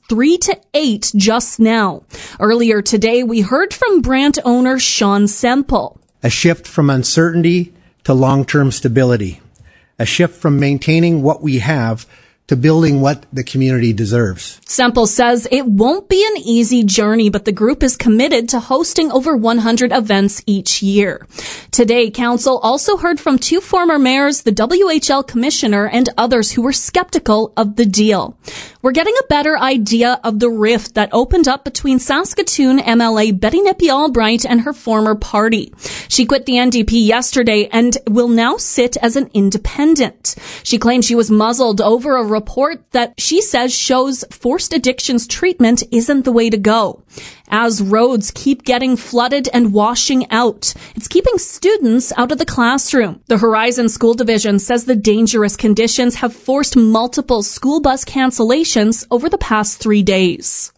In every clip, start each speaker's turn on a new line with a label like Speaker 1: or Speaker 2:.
Speaker 1: 3 to 8 just now. Earlier today, we heard from Brandt owner Sean Semple.
Speaker 2: A shift from uncertainty to long-term stability. A shift from maintaining what we have to building what the community deserves.
Speaker 1: Semple says it won't be an easy journey, but the group is committed to hosting over 100 events each year. Today, council also heard from 2 former mayors, the WHL commissioner, and others who were skeptical of the deal. We're getting a better idea of the rift that opened up between Saskatoon MLA Betty Nippy-Albright and her former party. She quit the NDP yesterday and will now sit as an independent. She claims she was muzzled over a report that she says shows forced addictions treatment isn't the way to go. As roads keep getting flooded and washing out, it's keeping students out of the classroom. The Horizon School Division says the dangerous conditions have forced multiple school bus cancellations over the past 3 days.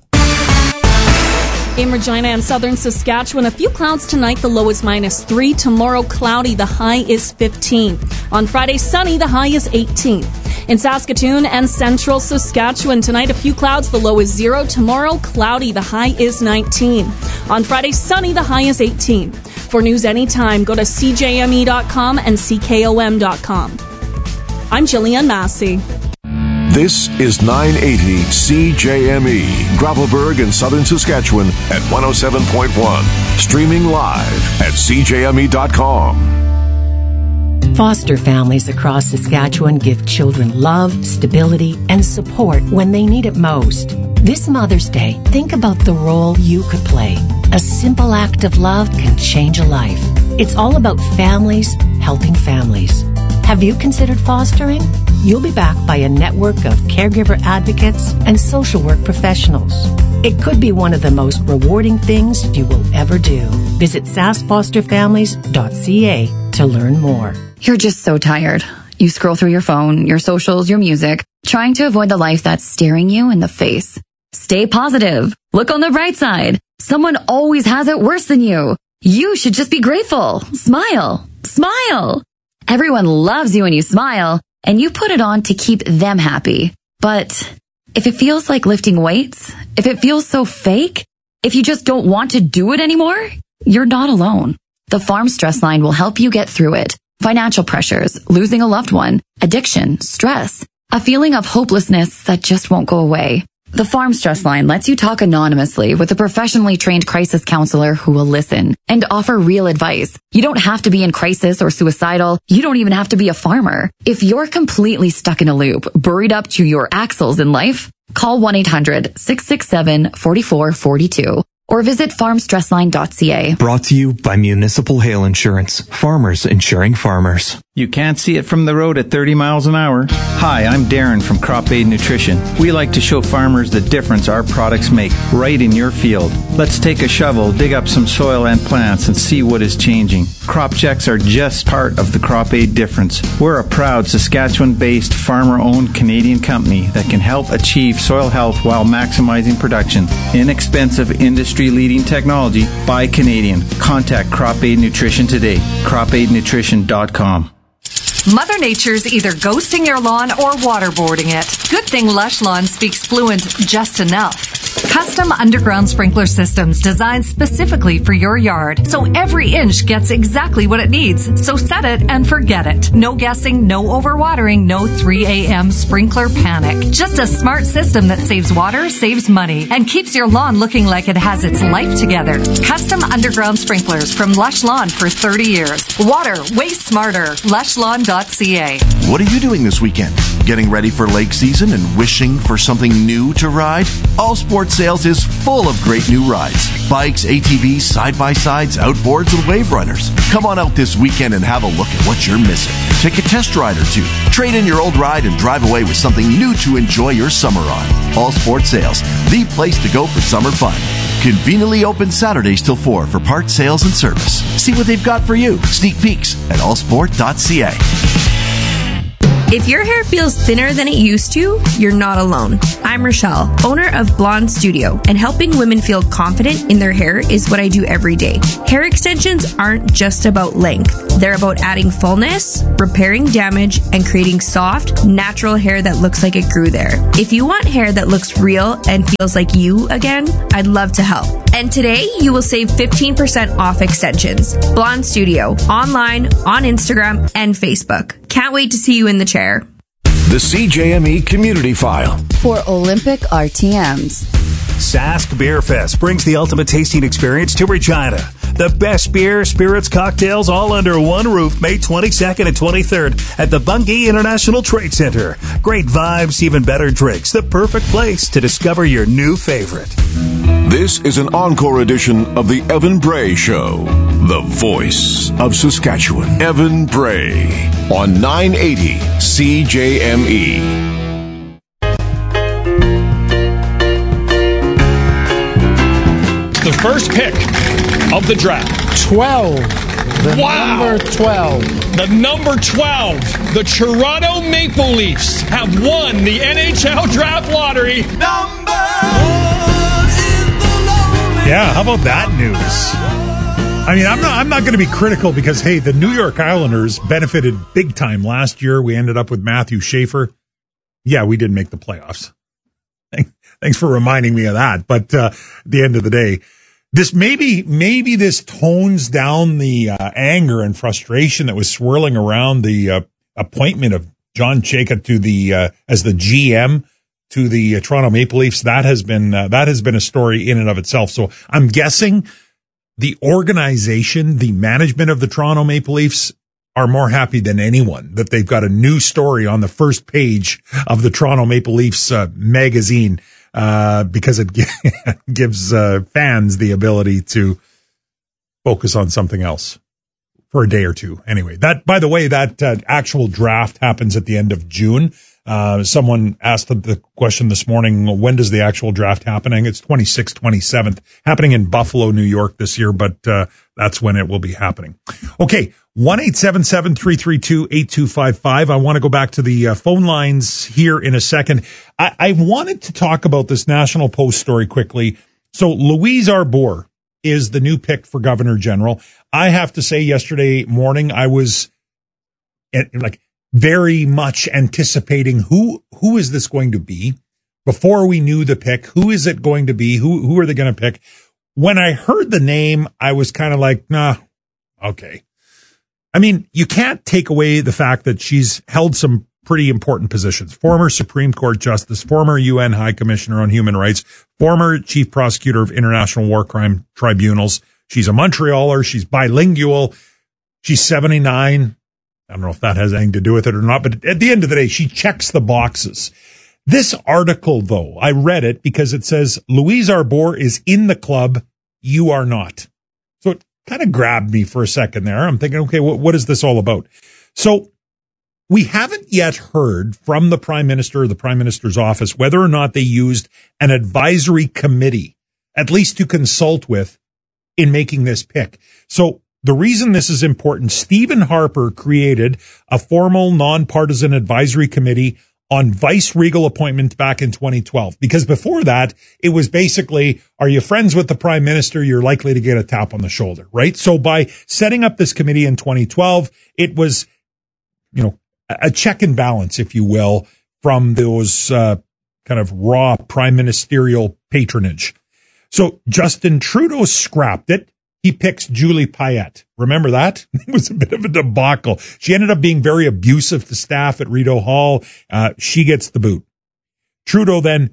Speaker 1: In Regina and southern Saskatchewan, a few clouds tonight. The low is -3. Tomorrow, cloudy. The high is 15. On Friday, sunny. The high is 18. In Saskatoon and central Saskatchewan, tonight, a few clouds. The low is 0. Tomorrow, cloudy. The high is 19. On Friday, sunny. The high is 18. For news anytime, go to cjme.com and ckom.com. I'm Jillian Massey.
Speaker 3: This is 980 CJME, Gravelbourg in southern Saskatchewan at 107.1. Streaming live at cjme.com.
Speaker 4: Foster families across Saskatchewan give children love, stability, and support when they need it most. This Mother's Day, think about the role you could play. A simple act of love can change a life. It's all about families helping families. Have you considered fostering? You'll be backed by a network of caregiver advocates and social work professionals. It could be one of the most rewarding things you will ever do. Visit saskfosterfamilies.ca to learn more.
Speaker 5: You're just so tired. You scroll through your phone, your socials, your music, trying to avoid the life that's staring you in the face. Stay positive. Look on the bright side. Someone always has it worse than you. You should just be grateful. Smile. Smile. Everyone loves you when you smile, and you put it on to keep them happy. But if it feels like lifting weights, if it feels so fake, if you just don't want to do it anymore, you're not alone. The Farm Stress Line will help you get through it. Financial pressures, losing a loved one, addiction, stress, a feeling of hopelessness that just won't go away. The Farm Stress Line lets you talk anonymously with a professionally trained crisis counselor who will listen and offer real advice. You don't have to be in crisis or suicidal. You don't even have to be a farmer. If you're completely stuck in a loop, buried up to your axles in life, call 1-800-667-4442 or visit farmstressline.ca.
Speaker 6: Brought to you by Municipal Hail Insurance. Farmers insuring farmers.
Speaker 7: You can't see it from the road at 30 miles an hour. Hi, I'm Darren from Crop Aid Nutrition. We like to show farmers the difference our products make right in your field. Let's take a shovel, dig up some soil and plants, and see what is changing. Crop checks are just part of the Crop Aid difference. We're a proud Saskatchewan-based, farmer-owned Canadian company that can help achieve soil health while maximizing production. Inexpensive, industry-leading technology by Canadian. Contact Crop Aid Nutrition today. CropAidNutrition.com.
Speaker 8: Mother Nature's either ghosting your lawn or waterboarding it. Good thing Lush Lawn speaks fluent just enough. Custom underground sprinkler systems designed specifically for your yard, so every inch gets exactly what it needs. So set it and forget it. No guessing, no overwatering, no 3 a.m. sprinkler panic. Just a smart system that saves water, saves money, and keeps your lawn looking like it has its life together. Custom underground sprinklers from Lush Lawn for 30 years. Water, way smarter. LushLawn.ca.
Speaker 9: What are you doing this weekend? Getting ready for lake season and wishing for something new to ride? All Sports Sales is full of great new rides. Bikes, ATVs, side-by-sides, outboards, and wave runners. Come on out this weekend and have a look at what you're missing. Take a test ride or two. Trade in your old ride and drive away with something new to enjoy your summer on. All Sports Sales, the place to go for summer fun. Conveniently open Saturdays till 4 for parts, sales, and service. See what they've got for you. Sneak peeks at allsport.ca.
Speaker 10: If your hair feels thinner than it used to, you're not alone. I'm Rochelle, owner of Blonde Studio, and helping women feel confident in their hair is what I do every day. Hair extensions aren't just about length. They're about adding fullness, repairing damage, and creating soft, natural hair that looks like it grew there. If you want hair that looks real and feels like you again, I'd love to help. And today, you will save 15% off extensions. Blonde Studio, online, on Instagram, and Facebook. Can't wait to see you in the chair.
Speaker 3: The CJME Community File.
Speaker 11: For Olympic RTMs.
Speaker 12: Sask Beer Fest brings the ultimate tasting experience to Regina. The best beer, spirits, cocktails, all under one roof, May 22nd and 23rd at the Bungie International Trade Center. Great vibes, even better drinks. The perfect place to discover your new favorite.
Speaker 3: This is an encore edition of the Evan Bray Show. The voice of Saskatchewan. Evan Bray on 980 CJME.
Speaker 13: The first pick of the draft.
Speaker 14: 12. Number 12.
Speaker 13: The number 12. The Toronto Maple Leafs have won the NHL Draft Lottery.
Speaker 15: Yeah, how about that news? I mean, I'm not going to be critical because, hey, the New York Islanders benefited big time last year. We ended up with Matthew Schaefer. Yeah, we did make the playoffs. Thanks for reminding me of that. But at the end of the day, this maybe this tones down the anger and frustration that was swirling around the appointment of John Chayka to the as the GM to the Toronto Maple Leafs. That has been a story in and of itself. So I'm guessing the organization, the management of the Toronto Maple Leafs are more happy than anyone that they've got a new story on the first page of the Toronto Maple Leafs magazine, because it gives fans the ability to focus on something else for a day or two. Anyway, that, by the way, that actual draft happens at the end of June. Someone asked the question this morning, when does the actual draft happen? I think it's 26th, 27th, happening in Buffalo, New York this year, but that's when it will be happening. Okay, 1-877-332-8255. I want to go back to the phone lines here in a second. I wanted to talk about this National Post story quickly. So Louise Arbour is the new pick for Governor General. I have to say, yesterday morning, I was very much anticipating who is this going to be before we knew the pick. Who is it going to be? Who are they going to pick? When I heard the name, I was kind of like, nah, okay. I mean, you can't take away the fact that she's held some pretty important positions. Former Supreme Court Justice, former UN High Commissioner on Human Rights, former Chief Prosecutor of International War Crime Tribunals. She's a Montrealer. She's bilingual. She's 79. I don't know if that has anything to do with it or not, but at the end of the day, she checks the boxes. This article, though, I read it because it says Louise Arbour is in the club. You are not. So it kind of grabbed me for a second there. I'm thinking, okay, what is this all about? So we haven't yet heard from the Prime Minister or the Prime Minister's office whether or not they used an advisory committee, at least to consult with, in making this pick. So the reason this is important, Stephen Harper created a formal nonpartisan advisory committee on vice-regal appointment back in 2012. Because before that, it was basically, are you friends with the Prime Minister? You're likely to get a tap on the shoulder, right? So by setting up this committee in 2012, it was, a check and balance, if you will, from those kind of raw prime ministerial patronage. So Justin Trudeau scrapped it. He picks Julie Payette. Remember that? It was a bit of a debacle. She ended up being very abusive to staff at Rideau Hall. She gets the boot. Trudeau then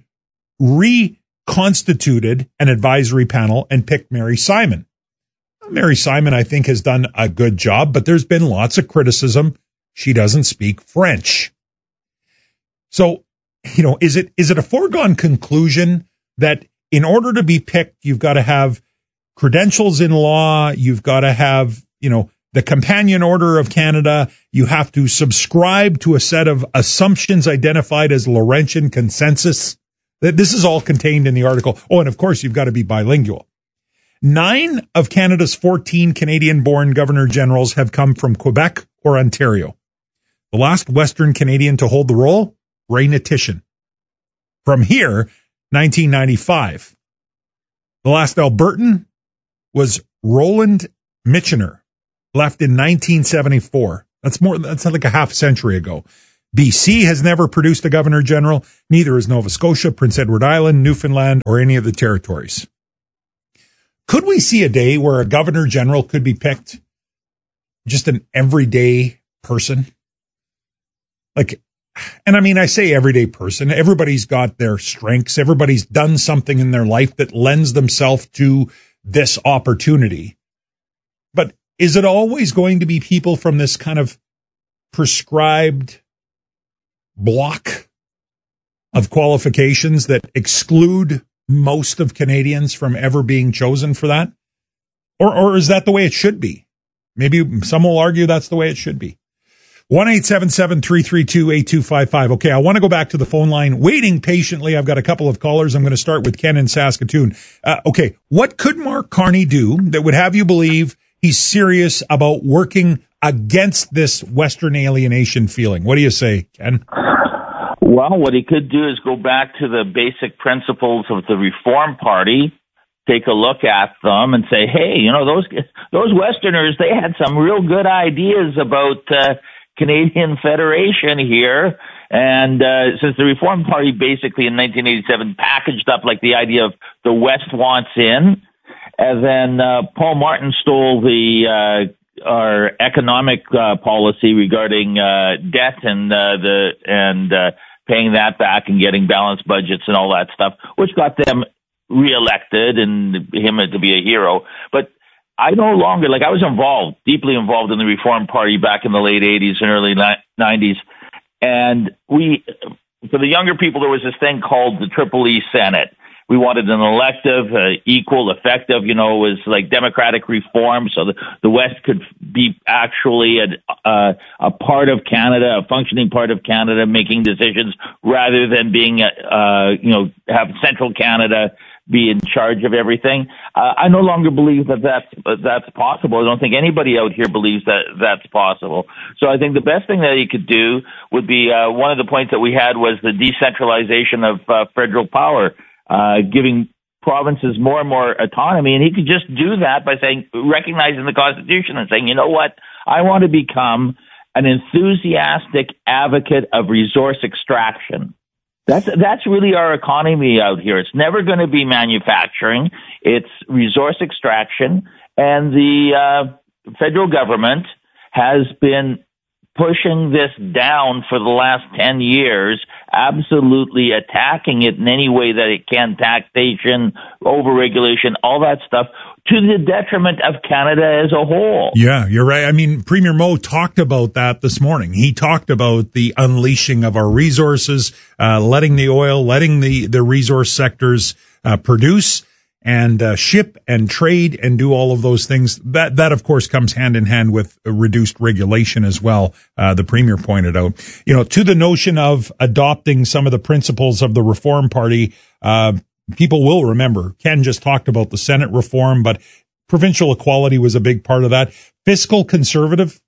Speaker 15: reconstituted an advisory panel and picked Mary Simon. Mary Simon, I think, has done a good job, but there's been lots of criticism. She doesn't speak French. So, is it a foregone conclusion that in order to be picked, you've got to have credentials in law, you've got to have, the Companion Order of Canada, you have to subscribe to a set of assumptions identified as Laurentian consensus? This is all contained in the article. Oh, and of course, you've got to be bilingual. 9 of Canada's 14 Canadian-born Governor Generals have come from Quebec or Ontario. The last Western Canadian to hold the role, Ray Nittition. From here, 1995. The last Albertan was Roland Michener, left in 1974. That's like a half century ago. BC has never produced a governor general. Neither has Nova Scotia, Prince Edward Island, Newfoundland, or any of the territories. Could we see a day where a governor general could be picked just an everyday person? And I mean, I say everyday person. Everybody's got their strengths. Everybody's done something in their life that lends themselves to this opportunity. But is it always going to be people from this kind of prescribed block of qualifications that exclude most of Canadians from ever being chosen for that? Or is that the way it should be? Maybe some will argue that's the way it should be. 1-877-332-8255. Okay, I want to go back to the phone line, waiting patiently. I've got a couple of callers. I'm going to start with Ken in Saskatoon. Okay, what could Mark Carney do that would have you believe he's serious about working against this Western alienation feeling? What do you say, Ken?
Speaker 16: Well, what he could do is go back to the basic principles of the Reform Party, take a look at them and say, hey, those Westerners, they had some real good ideas about Canadian Federation here. And since the Reform Party basically in 1987 packaged up like the idea of the West wants in, and then Paul Martin stole our economic policy regarding debt and paying that back and getting balanced budgets and all that stuff, which got them reelected and him to be a hero. But I no longer, I was deeply involved in the Reform Party back in the late 80s and early 90s. And for the younger people, there was this thing called the Triple E Senate. We wanted an elective, equal, effective, it was like democratic reform so the West could be actually a part of Canada, a functioning part of Canada, making decisions rather than being, have Central Canada be in charge of everything. I no longer believe that's possible. I don't think anybody out here believes that that's possible. So I think the best thing that he could do would be one of the points that we had was the decentralization of federal power, giving provinces more and more autonomy. And he could just do that by recognizing the Constitution and saying, you know what, I want to become an enthusiastic advocate of resource extraction. That's really our economy out here. It's never going to be manufacturing. It's resource extraction. And the federal government has been pushing this down for the last 10 years, absolutely attacking it in any way that it can, taxation, overregulation, all that stuff, to the detriment of Canada as a whole.
Speaker 15: Yeah, you're right. I mean, Premier Moe talked about that this morning. He talked about the unleashing of our resources, letting the resource sectors produce and ship and trade and do all of those things. That of course comes hand in hand with reduced regulation as well. The Premier pointed out, to the notion of adopting some of the principles of the Reform Party. People will remember Ken just talked about the Senate reform, but provincial equality was a big part of that. Fiscal conservatism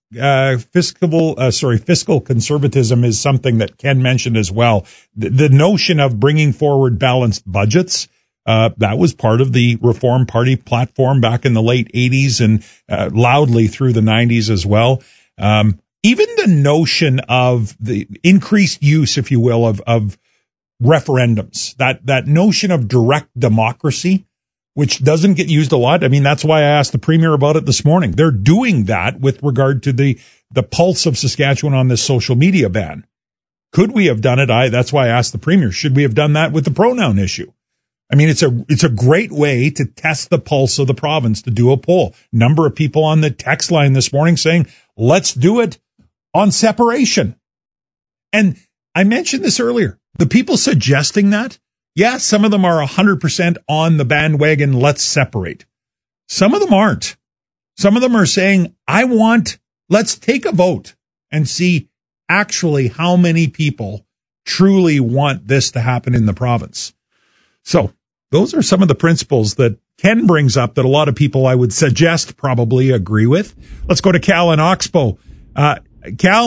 Speaker 15: is something that Ken mentioned as well. The notion of bringing forward balanced budgets, that was part of the Reform Party platform back in the late 80s and loudly through the 90s as well. Even the notion of the increased use, if you will, of referendums, that notion of direct democracy, which doesn't get used a lot. I mean, that's why I asked the Premier about it this morning. They're doing that with regard to the pulse of Saskatchewan on this social media ban. Could we have done it? That's why I asked the Premier, should we have done that with the pronoun issue? I mean, it's a great way to test the pulse of the province to do a poll. Number of people on the text line this morning saying, let's do it on separation. And I mentioned this earlier. The people suggesting that, yeah, some of them are 100% on the bandwagon, let's separate. Some of them aren't. Some of them are saying, let's take a vote and see actually how many people truly want this to happen in the province. So those are some of the principles that Ken brings up that a lot of people, I would suggest, probably agree with. Let's go to Cal in Oxbow. Cal,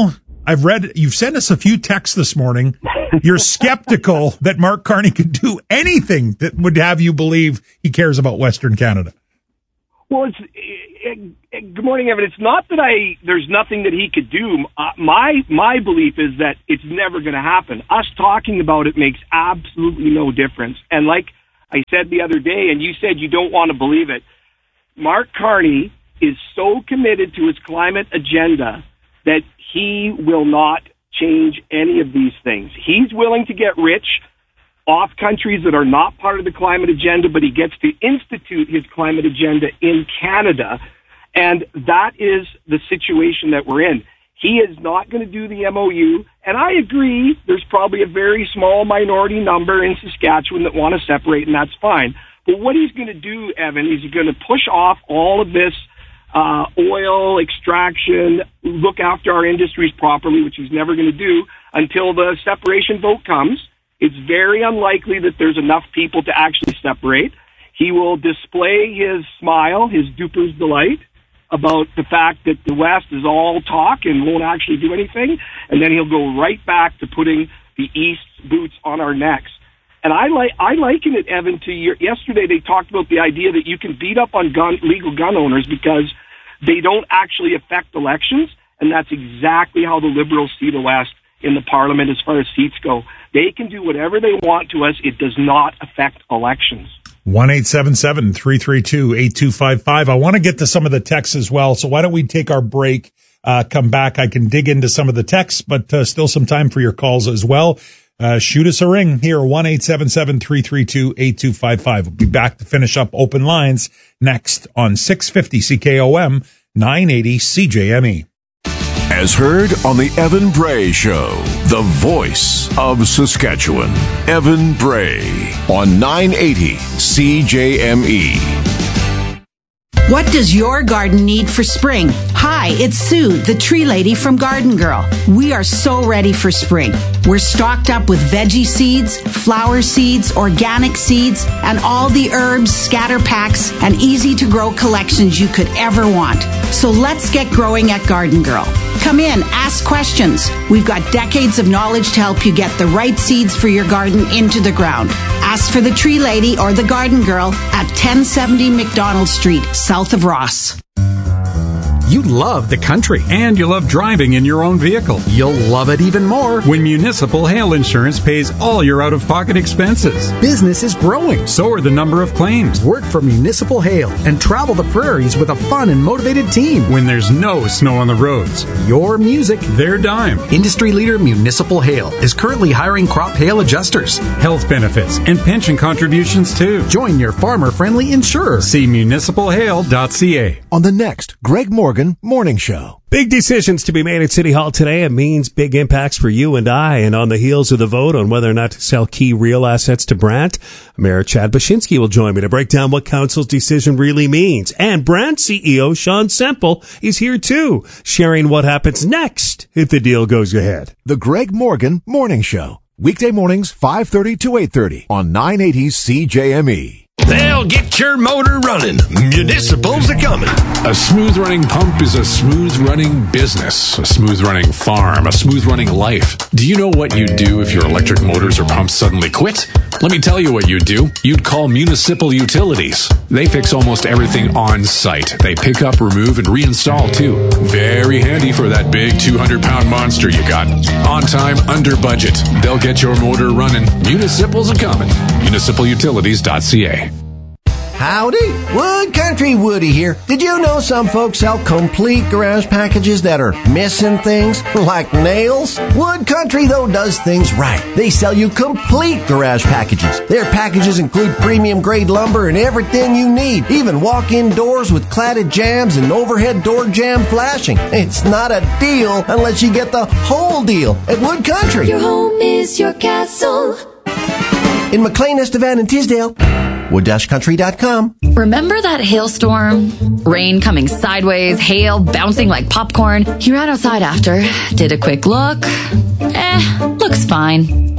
Speaker 15: I've read, you've sent us a few texts this morning. You're skeptical that Mark Carney could do anything that would have you believe he cares about Western Canada.
Speaker 17: Well, good morning, Evan. It's not that there's nothing that he could do. My belief is that it's never going to happen. Us talking about it makes absolutely no difference. And like I said the other day, and you said you don't want to believe it, Mark Carney is so committed to his climate agenda that he will not change any of these things. He's willing to get rich off countries that are not part of the climate agenda, but he gets to institute his climate agenda in Canada. And that is the situation that we're in. He is not going to do the MOU. And I agree, there's probably a very small minority number in Saskatchewan that want to separate, and that's fine. But what he's going to do, Evan, is he's going to push off all of this oil extraction, look after our industries properly, which he's never going to do until the separation vote comes. It's very unlikely that there's enough people to actually separate. He will display his smile, his duper's delight, about the fact that the West is all talk and won't actually do anything, and then he'll go right back to putting the East's boots on our necks. And I liken it, Evan, to yesterday they talked about the idea that you can beat up on legal gun owners because they don't actually affect elections, and that's exactly how the Liberals see the West in the Parliament as far as seats go. They can do whatever they want to us. It does not affect elections.
Speaker 15: 1-877-332-8255. I want to get to some of the texts as well, so why don't we take our break, come back. I can dig into some of the texts, but still some time for your calls as well. Shoot us a ring here, 1-877-332-8255. We'll be back to finish up open lines next on 650 CKOM, 980 CJME.
Speaker 3: As heard on the Evan Bray Show, the voice of Saskatchewan. Evan Bray on 980 CJME.
Speaker 18: What does your garden need for spring? Hi, it's Sue, the tree lady from Garden Girl. We are so ready for spring. We're stocked up with veggie seeds, flower seeds, organic seeds, and all the herbs, scatter packs, and easy-to-grow collections you could ever want. So let's get growing at Garden Girl. Come in, ask questions. We've got decades of knowledge to help you get the right seeds for your garden into the ground. Ask for the Tree Lady or the Garden Girl at 1070 McDonald Street, south of Ross.
Speaker 19: You love the country, and you love driving in your own vehicle. You'll love it even more when Municipal Hail Insurance pays all your out-of-pocket expenses. Business is growing, so are the number of claims. Work for Municipal Hail and travel the prairies with a fun and motivated team. When there's no snow on the roads, your music, their dime. Industry leader Municipal Hail is currently hiring crop hail adjusters, health benefits, and pension contributions too. Join your farmer-friendly insurer. See municipalhail.ca.
Speaker 3: On the next Greg Morgan Morning Show.
Speaker 20: Big decisions to be made at City Hall today. It means big impacts for you and I. And on the heels of the vote on whether or not to sell key real assets to Brandt, Mayor Chad Baczynski will join me to break down what council's decision really means. And Brandt CEO Sean Semple is here too, sharing what happens next if the deal goes ahead.
Speaker 3: The Greg Morgan Morning Show. Weekday mornings, 5:30 to 8:30 on 980 CJME.
Speaker 21: They'll get your motor running. Municipals are coming.
Speaker 22: A smooth-running pump is a smooth-running business, a smooth-running farm, a smooth-running life. Do you know what you'd do if your electric motors or pumps suddenly quit? Let me tell you what you'd do. You'd call Municipal Utilities. They fix almost everything on site. They pick up, remove, and reinstall, too. Very handy for that big 200-pound monster you got. On time, under budget. They'll get your motor running. Municipals are coming. MunicipalUtilities.ca.
Speaker 23: Howdy, Wood Country Woody here. Did you know some folks sell complete garage packages that are missing things, like nails? Wood Country, though, does things right. They sell you complete garage packages. Their packages include premium-grade lumber and everything you need, even walk-in doors with cladded jambs and overhead door jamb flashing. It's not a deal unless you get the whole deal at Wood Country.
Speaker 24: Your home is your castle.
Speaker 23: In McLean, Estevan, and Tisdale. Wood-country.com.
Speaker 5: Remember that hailstorm? Rain coming sideways, hail bouncing like popcorn. You ran outside after, did a quick look. Looks fine.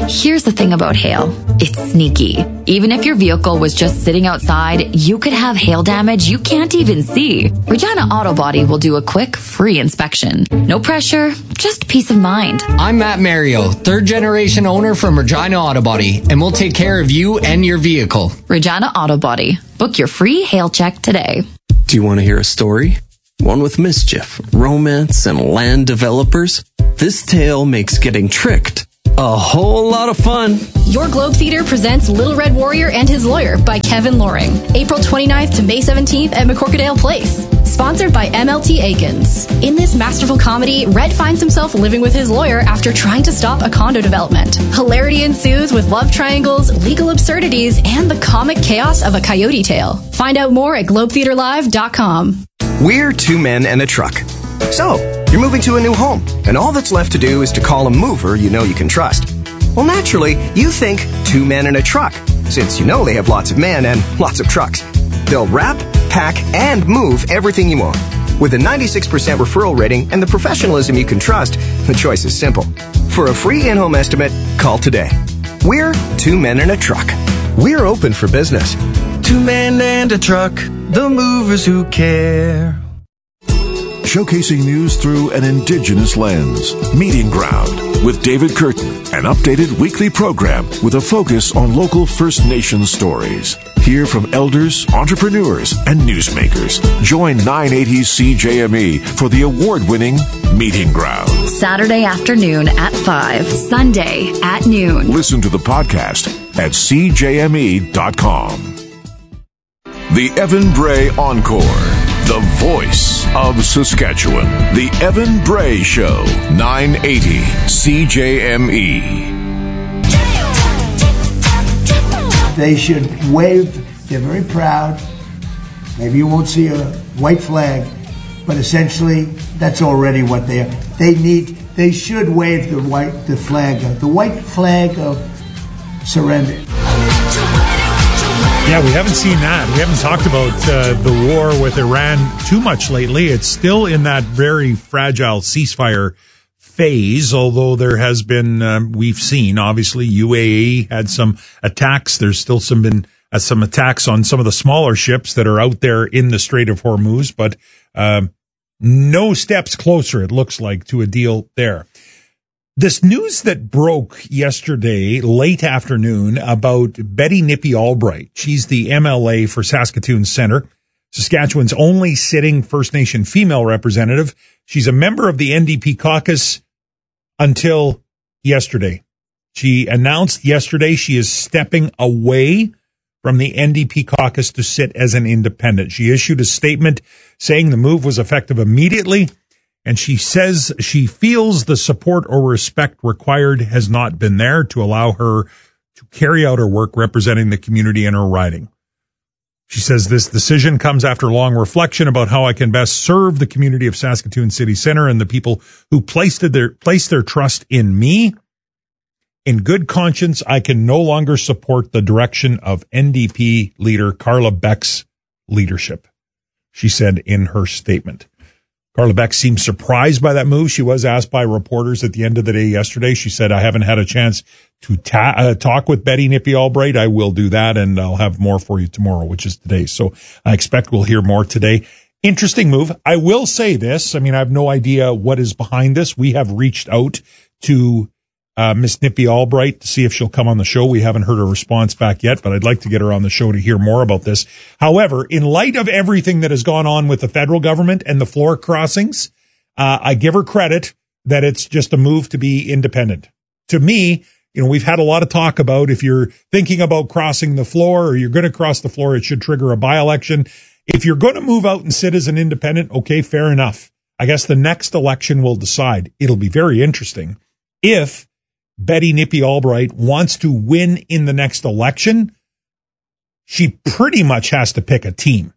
Speaker 5: Here's the thing about hail. It's sneaky. Even if your vehicle was just sitting outside, you could have hail damage you can't even see. Regina Auto Body will do a quick, free inspection. No pressure, just peace of mind.
Speaker 1: I'm Matt Mario, third-generation owner from Regina Auto Body, and we'll take care of you and your vehicle.
Speaker 5: Regina Auto Body. Book your free hail check today.
Speaker 2: Do you want to hear a story? One with mischief, romance, and land developers? This tale makes getting tricked a whole lot of fun.
Speaker 4: Your Globe Theater presents Little Red Warrior and His Lawyer by Kevin Loring. April 29th to May 17th at McCorkadale Place. Sponsored by MLT Aikens. In this masterful comedy, Red finds himself living with his lawyer after trying to stop a condo development. Hilarity ensues with love triangles, legal absurdities, and the comic chaos of a coyote tale. Find out more at globetheaterlive.com.
Speaker 6: We're two men and a truck. So, you're moving to a new home, and all that's left to do is to call a mover you know you can trust. Well, naturally, you think two men and a truck, since you know they have lots of men and lots of trucks. They'll wrap, pack, and move everything you own. With a 96% referral rating and the professionalism you can trust, the choice is simple. For a free in-home estimate, call today. We're two men and a truck. We're open for business.
Speaker 25: Two men and a truck, the movers who care.
Speaker 3: Showcasing news through an Indigenous lens. Meeting Ground with David Curtin, an updated weekly program with a focus on local First Nations stories. Hear from elders, entrepreneurs, and newsmakers. Join 980 CJME for the award-winning Meeting Ground.
Speaker 5: Saturday afternoon at 5, Sunday at noon.
Speaker 3: Listen to the podcast at cjme.com. The Evan Bray Encore. The voice of Saskatchewan. The Evan Bray Show. 980 CJME.
Speaker 26: They should wave. They're very proud. Maybe you won't see a white flag, but essentially that's already what they are. They should wave the white flag of surrender.
Speaker 15: Yeah, we haven't seen that. We haven't talked about the war with Iran too much lately. It's still in that very fragile ceasefire phase, although there has been, we've seen, obviously, UAE had some attacks. There's still been some attacks on some of the smaller ships that are out there in the Strait of Hormuz, but no steps closer, it looks like, to a deal there. This news that broke yesterday, late afternoon, about Betty Nippy Albright. She's the MLA for Saskatoon Centre, Saskatchewan's only sitting First Nation female representative. She's a member of the NDP caucus until yesterday. She announced yesterday she is stepping away from the NDP caucus to sit as an independent. She issued a statement saying the move was effective immediately. And she says she feels the support or respect required has not been there to allow her to carry out her work representing the community in her riding. She says this decision comes after long reflection about how I can best serve the community of Saskatoon City Centre and the people who placed their trust in me. In good conscience, I can no longer support the direction of NDP leader Carla Beck's leadership, she said in her statement. Carla Beck seemed surprised by that move. She was asked by reporters at the end of the day yesterday. She said, I haven't had a chance to talk with Betty Nippy Albright. I will do that, and I'll have more for you tomorrow, which is today. So I expect we'll hear more today. Interesting move. I will say this. I mean, I have no idea what is behind this. We have reached out to Miss Nippy Albright to see if she'll come on the show. We haven't heard a response back yet, but I'd like to get her on the show to hear more about this. However, in light of everything that has gone on with the federal government and the floor crossings, I give her credit that it's just a move to be independent. To me, we've had a lot of talk about if you're thinking about crossing the floor or you're going to cross the floor, it should trigger a by-election. If you're going to move out and sit as an independent, okay, fair enough. I guess the next election will decide. It'll be very interesting if Betty Nippy Albright wants to win in the next election. She pretty much has to pick a team.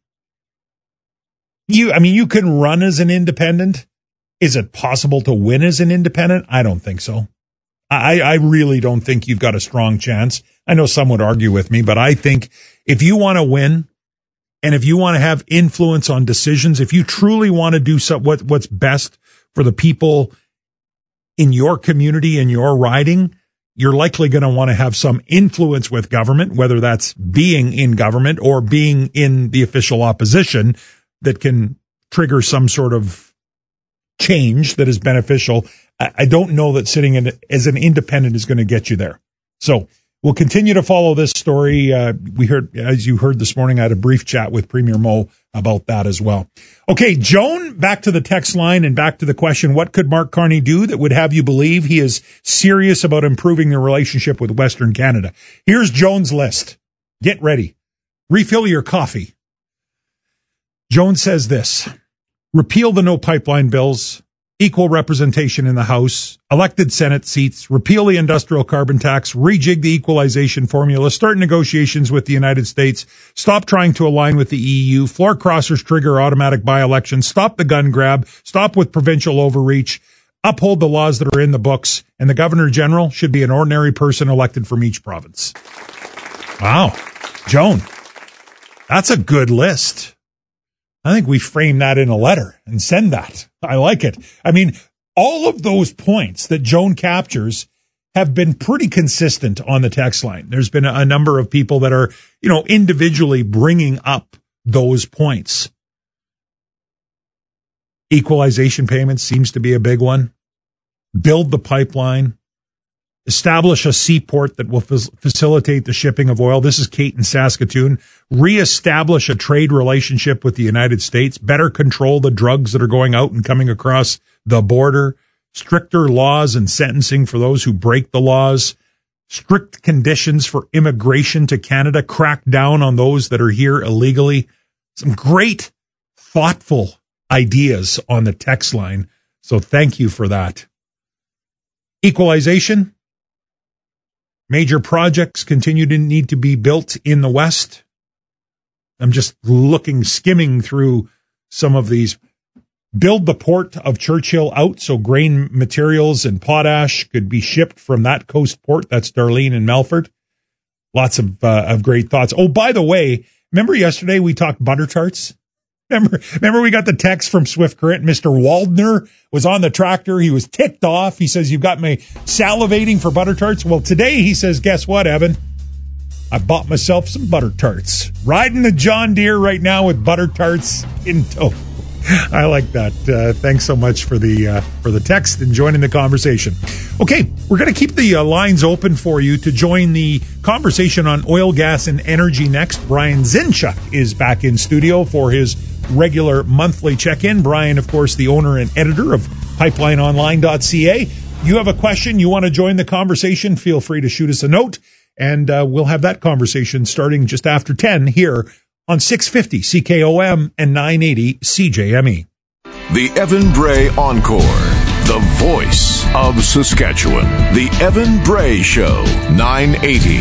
Speaker 15: You can run as an independent. Is it possible to win as an independent? I don't think so. I really don't think you've got a strong chance. I know some would argue with me, but I think if you want to win and if you want to have influence on decisions, if you truly want to do what's best for the people in your community, in your riding, you're likely going to want to have some influence with government, whether that's being in government or being in the official opposition, that can trigger some sort of change that is beneficial. I don't know that sitting in as an independent is going to get you there. So we'll continue to follow this story. We heard, as you heard this morning, I had a brief chat with Premier Moe about that as well. Okay, Joan, back to the text line and back to the question, what could Mark Carney do that would have you believe he is serious about improving the relationship with Western Canada? Here's Joan's list. Get ready. Refill your coffee. Joan says this: repeal the no pipeline bills, equal representation in the House, elected Senate seats, repeal the industrial carbon tax, rejig the equalization formula, start negotiations with the United States, stop trying to align with the EU, floor crossers trigger automatic by-elections, stop the gun grab, stop with provincial overreach, uphold the laws that are in the books, and the Governor General should be an ordinary person elected from each province. Wow. Joan, that's a good list. I think we frame that in a letter and send that. I like it. I mean, all of those points that Joan captures have been pretty consistent on the text line. There's been a number of people that are, individually bringing up those points. Equalization payments seems to be a big one. Build the pipeline. Establish a seaport that will facilitate the shipping of oil. This is Kate in Saskatoon. Reestablish a trade relationship with the United States. Better control the drugs that are going out and coming across the border. Stricter laws and sentencing for those who break the laws. Strict conditions for immigration to Canada. Crack down on those that are here illegally. Some great, thoughtful ideas on the text line. So thank you for that. Equalization. Major projects continue to need to be built in the West. I'm just skimming through some of these. Build the port of Churchill out so grain materials and potash could be shipped from that coast port. That's Darlene and Melford. Lots of great thoughts. Oh, by the way, remember yesterday we talked butter tarts? Remember we got the text from Swift Current. Mr. Waldner was on the tractor. He was ticked off. He says, you've got me salivating for butter tarts. Well, today he says, guess what, Evan? I bought myself some butter tarts. Riding the John Deere right now with butter tarts in tow. I like that. Thanks so much for the text and joining the conversation. Okay, we're going to keep the lines open for you to join the conversation on oil, gas, and energy next. Brian Zinchuk is back in studio for his regular monthly check-in. Brian, of course, the owner and editor of pipelineonline.ca. You have a question, you want to join the conversation, feel free to shoot us a note, and we'll have that conversation starting just after 10 here on 650 CKOM and 980 CJME.
Speaker 3: The Evan Bray Encore, the voice of Saskatchewan. The Evan Bray Show, 980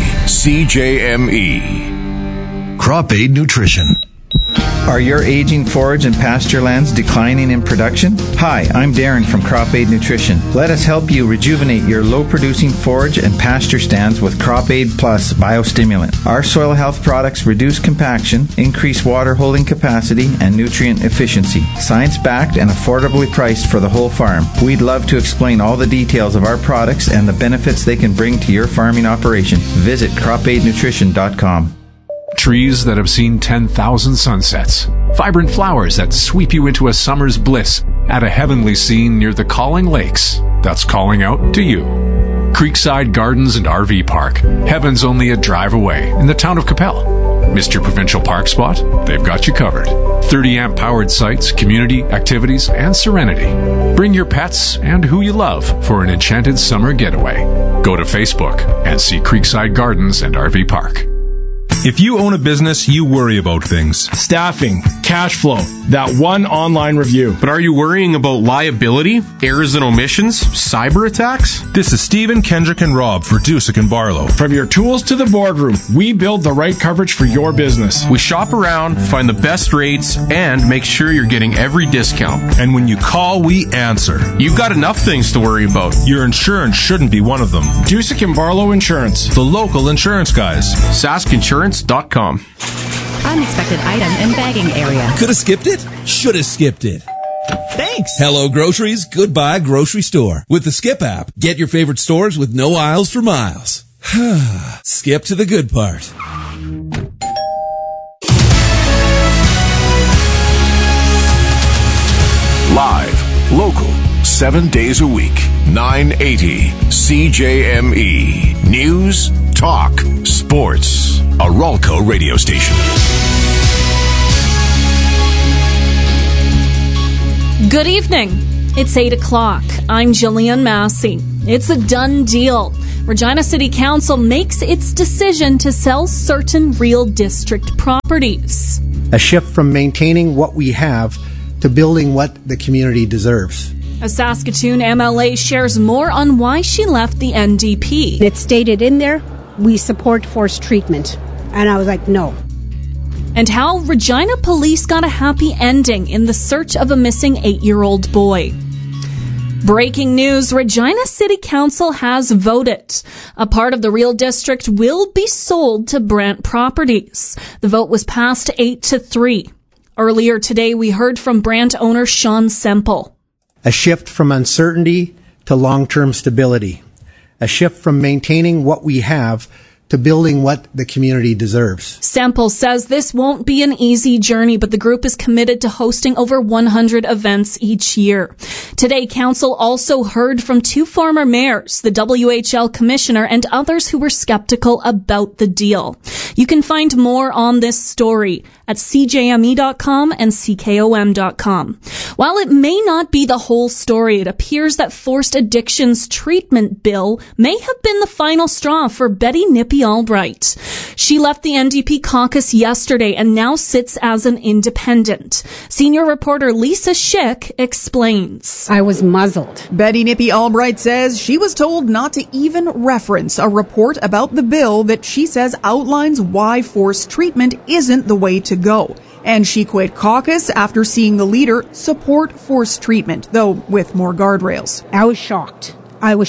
Speaker 3: CJME.
Speaker 7: Crop Aid Nutrition. Are your aging forage and pasture lands declining in production? Hi, I'm Darren from Crop Aid Nutrition. Let us help you rejuvenate your low-producing forage and pasture stands with Crop Aid Plus Biostimulant. Our soil health products reduce compaction, increase water holding capacity, and nutrient efficiency. Science-backed and affordably priced for the whole farm. We'd love to explain all the details of our products and the benefits they can bring to your farming operation. Visit cropaidnutrition.com.
Speaker 22: Trees that have seen 10,000 sunsets. Vibrant flowers that sweep you into a summer's bliss at a heavenly scene near the Calling Lakes. That's calling out to you. Creekside Gardens and RV Park. Heaven's only a drive away in the town of Capel. Missed your provincial park spot? They've got you covered. 30-amp powered sites, community, activities, and serenity. Bring your pets and who you love for an enchanted summer getaway. Go to Facebook and see Creekside Gardens and RV Park.
Speaker 8: If you own a business, you worry about things.
Speaker 13: Staffing, cash flow, that one online review.
Speaker 8: But are you worrying about liability, errors and omissions, cyber attacks? This is Stephen, Kendrick, and Rob for Dusick and Barlow.
Speaker 13: From your tools to the boardroom, we build the right coverage for your business.
Speaker 8: We shop around, find the best rates, and make sure you're getting every discount. And when you call, we answer. You've got enough things to worry about. Your insurance shouldn't be one of them.
Speaker 13: Dusick and Barlow Insurance.
Speaker 8: The local insurance guys. SaskInsurance.com.
Speaker 9: Unexpected item in bagging area.
Speaker 10: Could have skipped it? Should have skipped it.
Speaker 9: Thanks. Hello, groceries. Goodbye, grocery store. With the Skip app, get your favorite stores with no aisles for miles. Skip to the good part.
Speaker 3: Live, local, 7 days a week, 980 CJME. News, talk, sports. A Ralco radio station.
Speaker 10: Good evening. It's 8 o'clock. I'm Jillian Massey. It's a done deal. Regina City Council makes its decision to sell certain Real District properties.
Speaker 11: A shift from maintaining what we have to building what the community deserves.
Speaker 10: A Saskatoon MLA shares more on why she left the NDP.
Speaker 12: It stated in there, we support forced treatment. And I was like, no.
Speaker 10: And how Regina police got a happy ending in the search of a missing 8-year-old boy. Breaking news, Regina City Council has voted. A part of the Real District will be sold to Brant Properties. The vote was passed 8-3. Earlier today, we heard from Brant owner Sean Semple.
Speaker 11: A shift from uncertainty to long-term stability. A shift from maintaining what we have to building what the community deserves.
Speaker 10: Semple says this won't be an easy journey, but the group is committed to hosting over 100 events each year. Today, council also heard from 2 former mayors, the WHL commissioner, and others who were skeptical about the deal. You can find more on this story at cjme.com and ckom.com. While it may not be the whole story, it appears that forced addictions treatment bill may have been the final straw for Betty Nippy Albright. She left the NDP caucus yesterday and now sits as an independent. Senior reporter Lisa Schick explains.
Speaker 12: I was muzzled.
Speaker 14: Betty Nippy Albright says she was told not to even reference a report about the bill that she says outlines why forced treatment isn't the way to go. And she quit caucus after seeing the leader support forced treatment, though with more guardrails.
Speaker 12: I was shocked.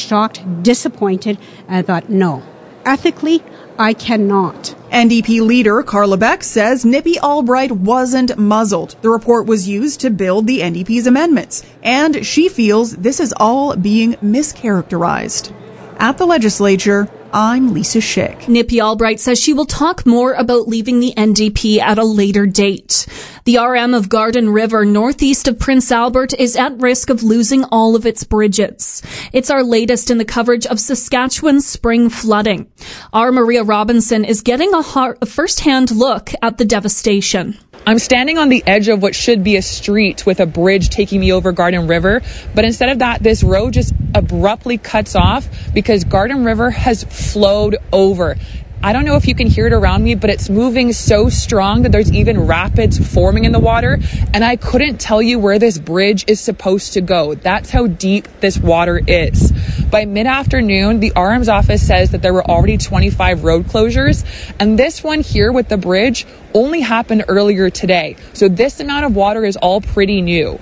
Speaker 12: Disappointed, and I thought, no. Ethically, I cannot.
Speaker 14: NDP leader Carla Beck says Nippy Albright wasn't muzzled. The report was used to build the NDP's amendments, and she feels this is all being mischaracterized. At the legislature, I'm Lisa Schick.
Speaker 10: Nippy Albright says she will talk more about leaving the NDP at a later date. The RM of Garden River, northeast of Prince Albert, is at risk of losing all of its bridges. It's our latest in the coverage of Saskatchewan's spring flooding. Our Maria Robinson is getting a first-hand look at the devastation.
Speaker 16: I'm standing on the edge of what should be a street with a bridge taking me over Garden River, but instead of that, this road just abruptly cuts off because Garden River has flowed over. I don't know if you can hear it around me, but it's moving so strong that there's even rapids forming in the water, and I couldn't tell you where this bridge is supposed to go. That's how deep this water is. By mid-afternoon, the RM's office says that there were already 25 road closures, and this one here with the bridge only happened earlier today. So this amount of water is all pretty new.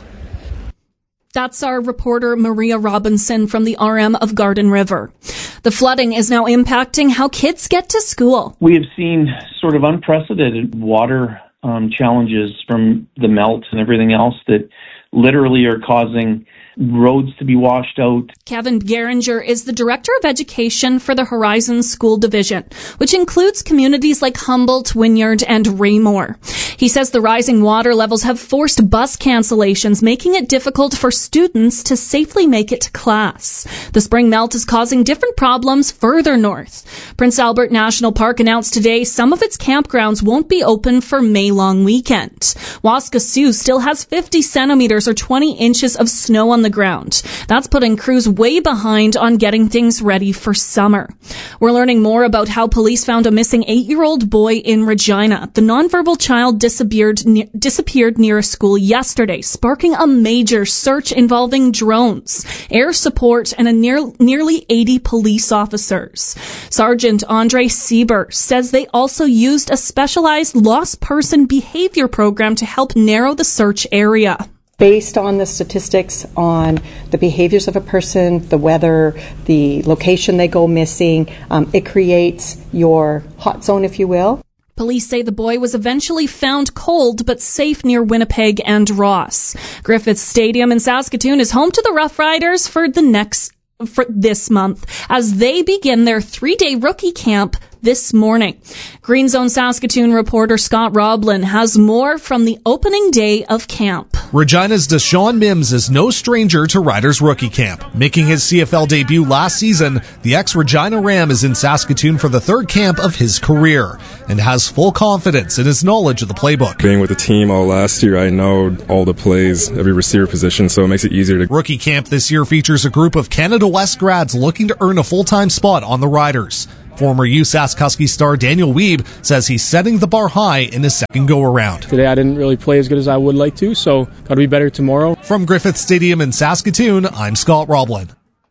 Speaker 10: That's our reporter Maria Robinson from the RM of Garden River. The flooding is now impacting how kids get to school.
Speaker 27: We have seen sort of unprecedented water challenges from the melt and everything else that literally are causing roads to be washed out.
Speaker 10: Kevin Geringer is the Director of Education for the Horizon School Division, which includes communities like Humboldt, Wynyard, and Raymore. He says the rising water levels have forced bus cancellations, making it difficult for students to safely make it to class. The spring melt is causing different problems further north. Prince Albert National Park announced today some of its campgrounds won't be open for May long weekend. Waskesiu still has 50 centimeters or 20 inches of snow on the ground. That's putting crews way behind on getting things ready for summer. We're learning more about how police found a missing 8-year-old boy in Regina. The nonverbal child disappeared near a school yesterday, sparking a major search involving drones, air support, and nearly 80 police officers. Sergeant Andre Sieber says they also used a specialized lost person behavior program to help narrow the search area.
Speaker 28: Based on the statistics on the behaviors of a person, the weather, the location they go missing, it creates your hot zone, if you will.
Speaker 10: Police say the boy was eventually found cold but safe near Winnipeg and Ross. Griffith Stadium in Saskatoon is home to the Rough Riders for this month as they begin their 3-day rookie camp this morning. Green Zone Saskatoon reporter Scott Roblin has more from the opening day of camp.
Speaker 1: Regina's Deshaun Mims is no stranger to Riders rookie camp. Making his CFL debut last season, the ex-Regina Ram is in Saskatoon for the third camp of his career and has full confidence in his knowledge of the playbook.
Speaker 17: Being with the team all last year, I know all the plays, every receiver position, so it makes it easier to...
Speaker 1: Rookie camp this year features a group of Canada West grads looking to earn a full-time spot on the Riders. Former USask Husky star Daniel Wiebe says he's setting the bar high in his second go-around.
Speaker 18: Today I didn't really play as good as I would like to, so got to be better tomorrow.
Speaker 1: From Griffith Stadium in Saskatoon, I'm Scott Roblin.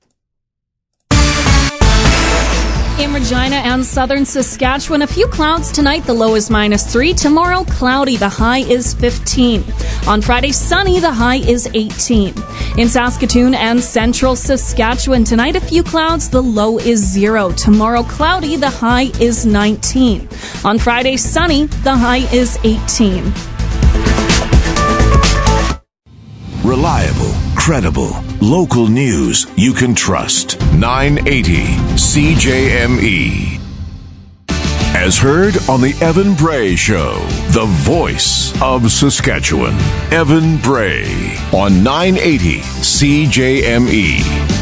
Speaker 10: In Regina and southern Saskatchewan, a few clouds tonight. The low is -3. Tomorrow, cloudy. The high is 15. On Friday, sunny. The high is 18. In Saskatoon and central Saskatchewan, tonight, a few clouds. The low is 0. Tomorrow, cloudy. The high is 19. On Friday, sunny. The high is 18.
Speaker 3: Reliable, credible, local news you can trust. 980 CJME. As heard on the Evan Bray Show, the voice of Saskatchewan. Evan Bray on 980 CJME.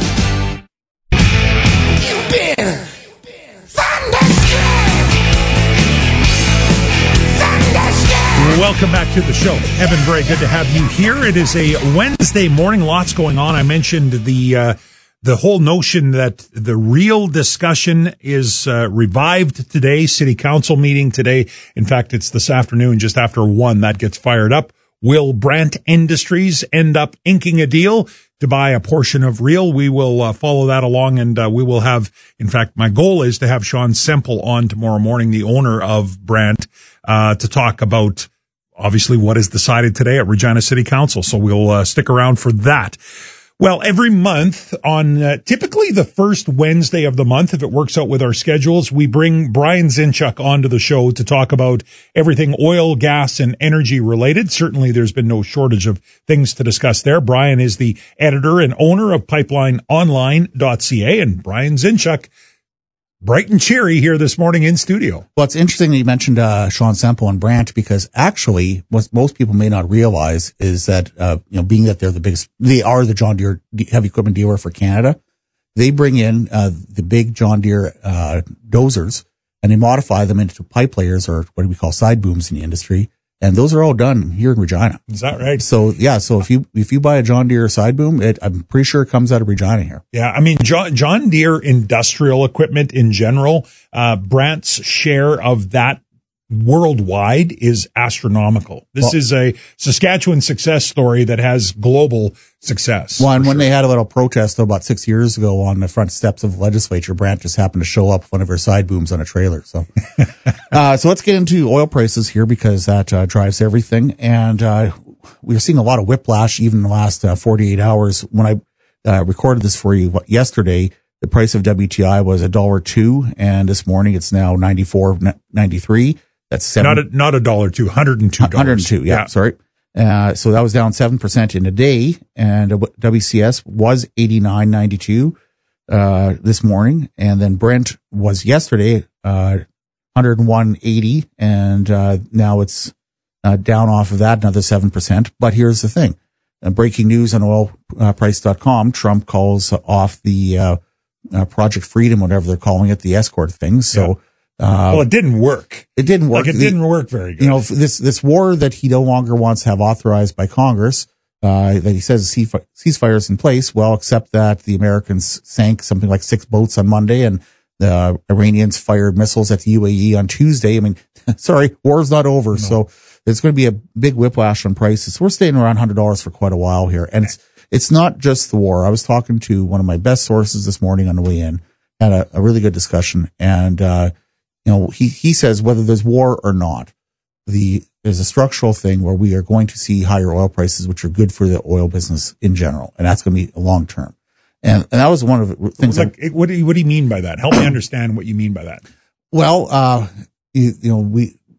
Speaker 15: Welcome back to the show. Evan Bray, good to have you here. It is a Wednesday morning. Lots going on. I mentioned the whole notion that the real discussion is revived today. City Council meeting today. In fact, it's this afternoon, just after 1, that gets fired up. Will Brandt Industries end up inking a deal to buy a portion of Real? We will follow that along, and we will have, in fact, my goal is to have Sean Semple on tomorrow morning, the owner of Brandt, to talk about obviously what is decided today at Regina City Council. So we'll stick around for that. Well, every month on typically the first Wednesday of the month, if it works out with our schedules, we bring Brian Zinchuk onto the show to talk about everything oil, gas, and energy related. Certainly there's been no shortage of things to discuss there. Brian is the editor and owner of PipelineOnline.ca, and Brian Zinchuk, bright and cheery here this morning in studio.
Speaker 19: Well, it's interesting that you mentioned Sean Semple and Brandt, because actually what most people may not realize is that, being that they are the John Deere heavy equipment dealer for Canada, they bring in the big John Deere dozers and they modify them into pipe layers, or what we call side booms in the industry. And those are all done here in Regina.
Speaker 15: Is that right?
Speaker 19: So yeah, so if you buy a John Deere side boom, I'm pretty sure it comes out of Regina here.
Speaker 15: Yeah, I mean John Deere industrial equipment in general, Brandt's share of that worldwide is astronomical. This is a Saskatchewan success story that has global success.
Speaker 19: Well, and when they had a little protest about 6 years ago on the front steps of the legislature, Brandt just happened to show up with one of her side booms on a trailer. So, so let's get into oil prices here, because that drives everything. And we're seeing a lot of whiplash even in the last 48 hours. When I recorded this for you yesterday, the price of WTI was $1.02, and this morning it's now $94.93. That's
Speaker 15: not $1.02, $102.
Speaker 19: $102, yeah. Sorry. So that was down 7% in a day, and WCS was 89.92 this morning, and then Brent was yesterday 101.80, and now it's down off of that another 7%. But here's the thing: breaking news on oilprice.com, Trump calls off the Project Freedom, whatever they're calling it, the escort thing. So.
Speaker 15: Well, it didn't work.
Speaker 19: It didn't work.
Speaker 15: It didn't work very good.
Speaker 19: You know, this war that he no longer wants to have authorized by Congress, that he says ceasefire is in place. Well, except that the Americans sank something like 6 boats on Monday, and the Iranians fired missiles at the UAE on Tuesday. I mean, sorry, war's not over. No. So there's going to be a big whiplash on prices. We're staying around $100 for quite a while here. And it's not just the war. I was talking to one of my best sources this morning on the way in, had a really good discussion, and, he says whether there's war or not, there's a structural thing where we are going to see higher oil prices, which are good for the oil business in general, and that's going to be long term. And that was one of the things.
Speaker 15: What do you mean by that? Help me understand what you mean by that.
Speaker 19: Well,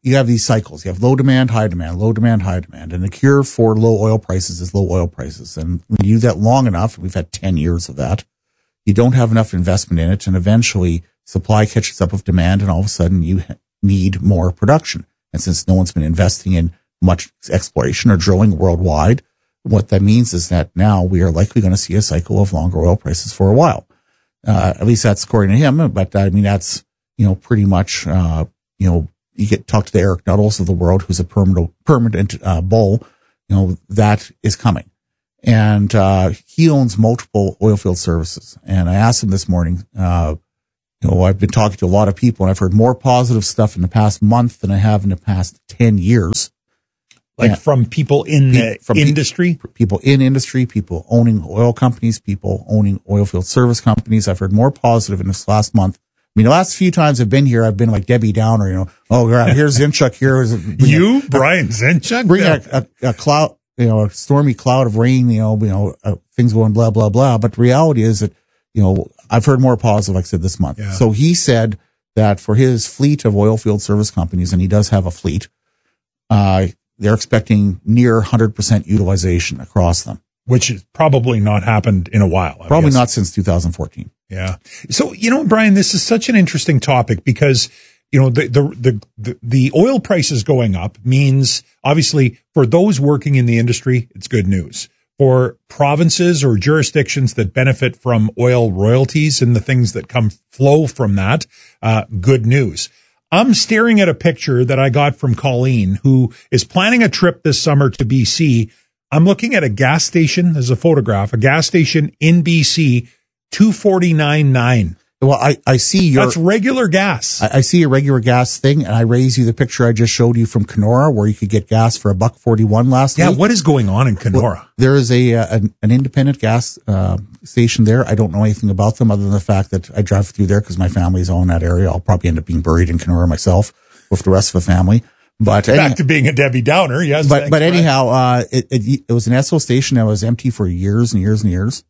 Speaker 19: you have these cycles. You have low demand, high demand, low demand, high demand. And the cure for low oil prices is low oil prices. And when you do that long enough, we've had 10 years of that, you don't have enough investment in it. And eventually supply catches up with demand. And all of a sudden you need more production. And since no one's been investing in much exploration or drilling worldwide, what that means is that now we are likely going to see a cycle of longer oil prices for a while. At least that's according to him. But I mean, that's, pretty much, you talk to the Eric Nuttals of the world, who's a permanent bull, that is coming. And, he owns multiple oil field services. And I asked him this morning, I've been talking to a lot of people and I've heard more positive stuff in the past month than I have in the past 10 years.
Speaker 15: Like from people in the industry?
Speaker 19: People in industry, people owning oil companies, people owning oil field service companies. I've heard more positive in this last month. I mean, the last few times I've been here, I've been like Debbie Downer, oh, here's Zinchuk here.
Speaker 15: Brian Zinchuk?
Speaker 19: Bring a cloud, a stormy cloud of rain, things going blah, blah, blah. But the reality is that, I've heard more positive, like I said, this month.
Speaker 15: Yeah.
Speaker 19: So he said that for his fleet of oil field service companies, and he does have a fleet, they're expecting near 100% utilization across them.
Speaker 15: Which has probably not happened in a while.
Speaker 19: Probably not since 2014.
Speaker 15: Yeah. So, Brian, this is such an interesting topic because, the oil prices going up means obviously for those working in the industry, it's good news. For provinces or jurisdictions that benefit from oil royalties and the things that flow from that, good news. I'm staring at a picture that I got from Colleen, who is planning a trip this summer to BC. I'm looking at a gas station. There's a photograph, a gas station in BC, $2.49.9.
Speaker 19: Well, I see
Speaker 15: that's regular gas.
Speaker 19: I see a regular gas thing, and I raise you the picture I just showed you from Kenora, where you could get gas for $1.41 last week.
Speaker 15: Yeah, what is going on in Kenora?
Speaker 19: Well, there is an independent gas station there. I don't know anything about them other than the fact that I drive through there because my family's all in that area. I'll probably end up being buried in Kenora myself with the rest of the family. But
Speaker 15: back to being a Debbie Downer, yes.
Speaker 19: But anyhow, it was an Esso station that was empty for years and years and years.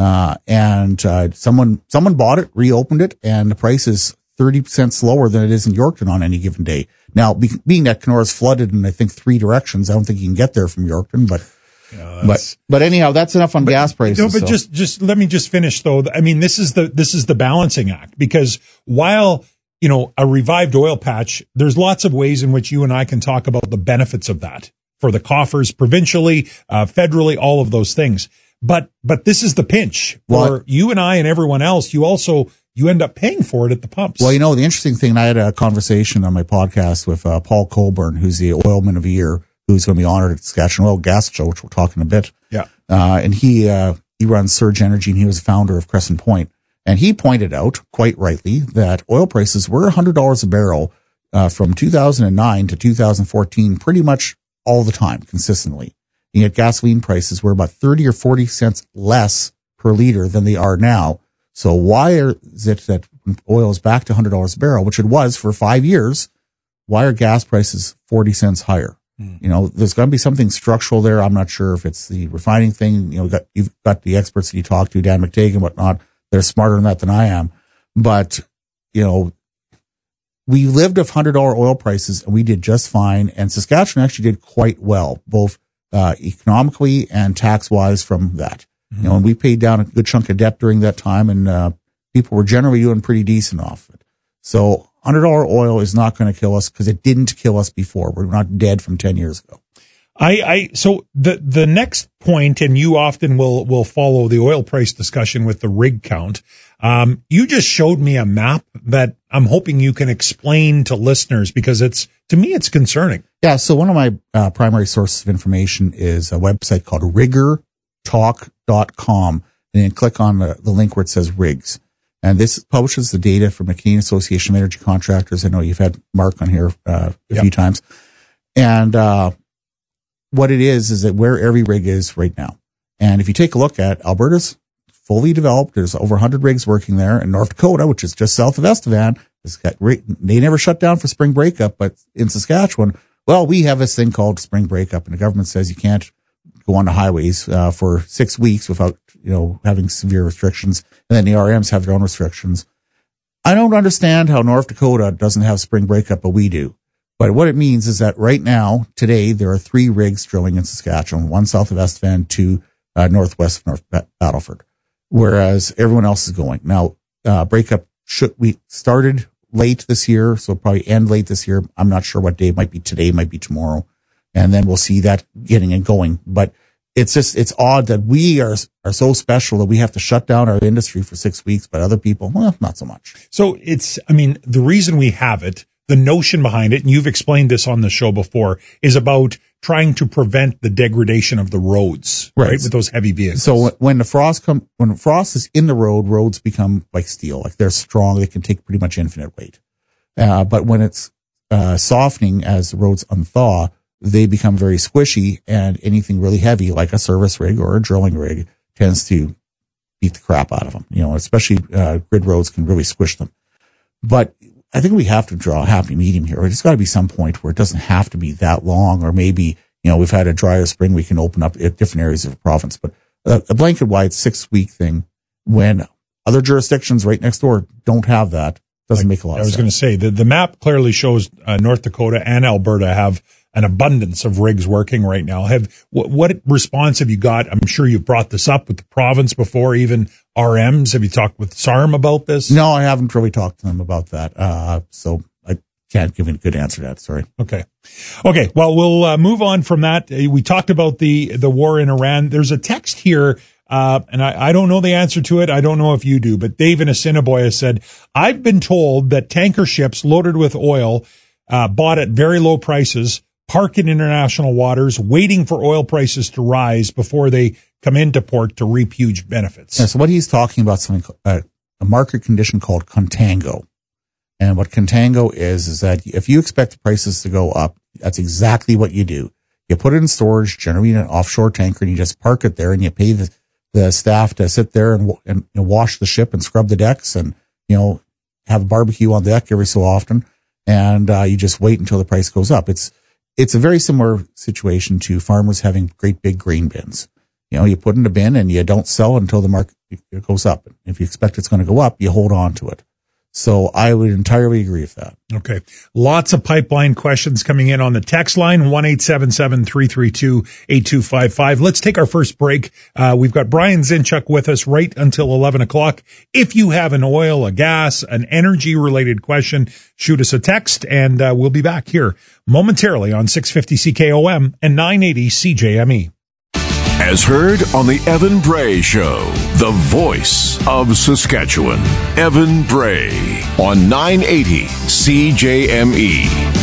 Speaker 19: Someone bought it, reopened it, and the price is 30% lower than it is in Yorkton on any given day. Now, being that Kenora's flooded in, I think, 3 directions, I don't think you can get there from Yorkton, but anyhow, that's enough on gas prices.
Speaker 15: No, but just let me just finish though. I mean, this is the balancing act, because while, a revived oil patch, there's lots of ways in which you and I can talk about the benefits of that for the coffers provincially, federally, all of those things. But this is the pinch for you and I and everyone else. You end up paying for it at the pumps.
Speaker 19: Well, the interesting thing, I had a conversation on my podcast with Paul Colburn, who's the Oilman of the Year, who's going to be honored at the Saskatchewan Oil Gas Show, which we'll talk in a bit.
Speaker 15: Yeah.
Speaker 19: And he runs Surge Energy, and he was the founder of Crescent Point. And he pointed out, quite rightly, that oil prices were $100 a barrel from 2009 to 2014, pretty much all the time, consistently. And yet gasoline prices were about 30 or 40 cents less per liter than they are now. So why is it that when oil is back to $100 a barrel, which it was for 5 years, why are gas prices 40 cents higher? There's going to be something structural there. I'm not sure if it's the refining thing. You've got the experts that you talk to, Dan McTague and whatnot. They're smarter than that than I am. But, we lived off $100 oil prices and we did just fine. And Saskatchewan actually did quite well, both economically and tax-wise from that. Mm-hmm. And we paid down a good chunk of debt during that time, and people were generally doing pretty decent off it. So $100 oil is not going to kill us because it didn't kill us before. We're not dead from 10 years ago.
Speaker 15: So the next point, and you often will follow the oil price discussion with the rig count. You just showed me a map that I'm hoping you can explain to listeners, because to me, it's concerning.
Speaker 19: Yeah. So one of my primary sources of information is a website called riggertalk.com, and then click on the link where it says rigs. And this publishes the data from the Canadian Association of Energy Contractors. I know you've had Mark on here a few times. And what it is that where every rig is right now. And if you take a look at Alberta's fully developed, there's over 100 rigs working there. And North Dakota, which is just south of Estevan, they never shut down for spring breakup, but in Saskatchewan, well, we have this thing called spring breakup, and the government says you can't go on the highways for 6 weeks without, having severe restrictions. And then the RMs have their own restrictions. I don't understand how North Dakota doesn't have spring breakup, but we do. But what it means is that right now, today, there are 3 rigs drilling in Saskatchewan, 1 south of Estevan, 2 northwest of North Battleford, whereas everyone else is going. Now, breakup we started late this year, so probably end late this year. I'm not sure what day. It might be today, might be tomorrow. And then we'll see that getting and going. But it's odd that we are so special that we have to shut down our industry for 6 weeks, but other people, well, not so much.
Speaker 15: So the reason we have it, the notion behind it, and you've explained this on the show before, is about trying to prevent the degradation of the roads, right? With those heavy vehicles.
Speaker 19: So when the frost is in the road, roads become like steel, like they're strong. They can take pretty much infinite weight. But when it's softening as the roads unthaw, they become very squishy, and anything really heavy, like a service rig or a drilling rig, tends to beat the crap out of them. Especially grid roads can really squish them. But I think we have to draw a happy medium here. It's got to be some point where it doesn't have to be that long, or maybe, we've had a drier spring, we can open up different areas of the province. But a blanket-wide 6-week thing, when other jurisdictions right next door don't have that, doesn't make a lot of sense.
Speaker 15: I was going to say, the map clearly shows North Dakota and Alberta have an abundance of rigs working right now. What response have you got? I'm sure you've brought this up with the province before, even RMs. Have you talked with SARM about this?
Speaker 19: No, I haven't really talked to them about that. So I can't give you a good answer to that. Sorry.
Speaker 15: Okay. Well, we'll move on from that. We talked about the war in Iran. There's a text here, and I don't know the answer to it. I don't know if you do, but Dave in Assiniboia said, I've been told that tanker ships loaded with oil, bought at very low prices, park in international waters, waiting for oil prices to rise before they come into port to reap huge benefits.
Speaker 19: Yeah, so what he's talking about, something a market condition called contango. And what contango is that if you expect the prices to go up, that's exactly what you do. You put it in storage, generally in an offshore tanker, and you just park it there, and you pay the staff to sit there and wash the ship and scrub the decks, and have a barbecue on deck every so often, and you just wait until the price goes up. It's a very similar situation to farmers having great big grain bins. You put in a bin and you don't sell until the market goes up. If you expect it's going to go up, you hold on to it. So I would entirely agree with that.
Speaker 15: Okay. Lots of pipeline questions coming in on the text line, 1-877-332-8255. Let's take our first break. We've got Brian Zinchuk with us right until 11 o'clock. If you have an oil, a gas, an energy-related question, shoot us a text, and we'll be back here momentarily on 650 CKOM and 980 CJME.
Speaker 3: As heard on the Evan Bray Show, the voice of Saskatchewan. Evan Bray on 980 CJME.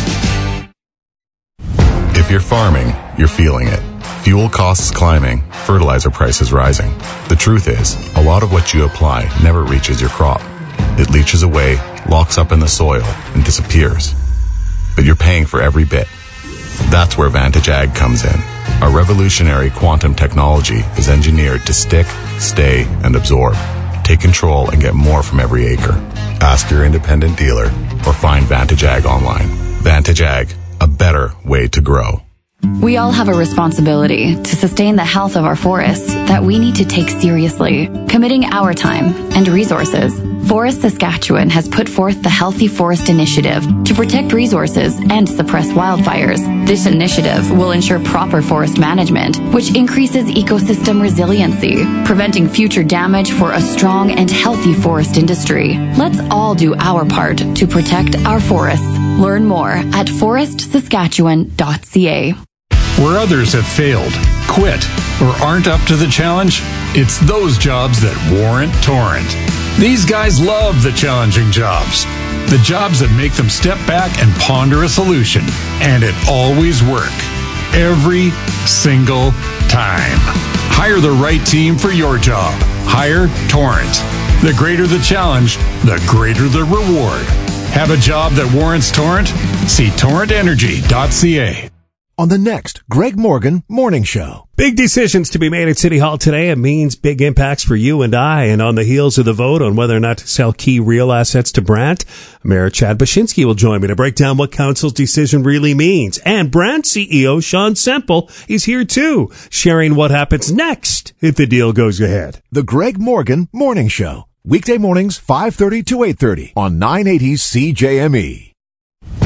Speaker 2: If you're farming, you're feeling it. Fuel costs climbing, fertilizer prices rising. The truth is, a lot of what you apply never reaches your crop. It leaches away, locks up in the soil, and disappears. But you're paying for every bit. That's where Vantage Ag comes in. Our revolutionary quantum technology is engineered to stick, stay, and absorb. Take control and get more from every acre. Ask your independent dealer or find Vantage Ag online. Vantage Ag, a better way to grow.
Speaker 5: We all have a responsibility to sustain the health of our forests that we need to take seriously, committing our time and resources. Forest Saskatchewan has put forth the Healthy Forest Initiative to protect resources and suppress wildfires. This initiative will ensure proper forest management, which increases ecosystem resiliency, preventing future damage for a strong and healthy forest industry. Let's all do our part to protect our forests. Learn more at forestsaskatchewan.ca.
Speaker 22: Where others have failed, quit, or aren't up to the challenge, it's those jobs that warrant Torrent. These guys love the challenging jobs. The jobs that make them step back and ponder a solution. And it always works. Every single time. Hire the right team for your job. Hire Torrent. The greater the challenge, the greater the reward. Have a job that warrants Torrent? See torrentenergy.ca.
Speaker 4: On the next Greg Morgan Morning Show.
Speaker 6: Big decisions to be made at City Hall today. It means big impacts for you and I. And on the heels of the vote on whether or not to sell key real assets to Brandt, Mayor Chad Bashinsky will join me to break down what council's decision really means. And Brandt CEO Sean Semple is here too, sharing what happens next if the deal goes ahead.
Speaker 4: The Greg Morgan Morning Show. Weekday mornings 5:30 to 8:30 on 980 CJME.
Speaker 2: If